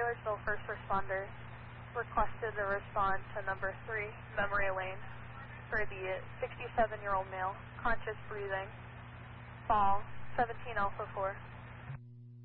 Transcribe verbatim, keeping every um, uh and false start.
Taylorsville first responders requested to respond to number three, Memory Lane, for the sixty-seven-year-old male, conscious breathing, fall, seventeen Alpha four.